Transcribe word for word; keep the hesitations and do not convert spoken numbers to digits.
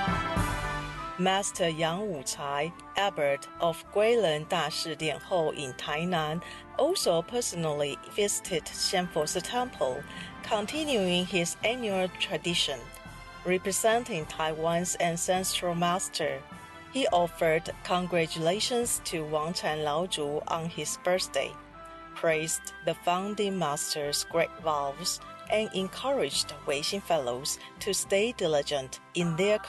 Master Yang Wucai, abbot of Guilan Dashi Dianhou in Tainan, also personally visited Xianfosi Temple, continuing his annual tradition. Representing Taiwan's ancestral master, he offered congratulations to Wangchan Laozhu on his birthday, praised the founding master's great vows, and encouraged Weixin fellows to stay diligent in their